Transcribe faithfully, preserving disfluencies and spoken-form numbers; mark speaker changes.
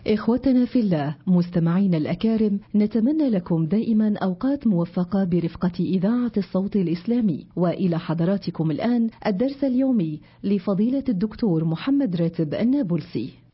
Speaker 1: إخوتنا في الله، مستمعينا الأكارم، نتمنى لكم دائما أوقات موفقة برفقة إذاعة الصوت الإسلامي. وإلى حضراتكم الآن الدرس اليومي لفضيلة الدكتور محمد راتب النابلسي.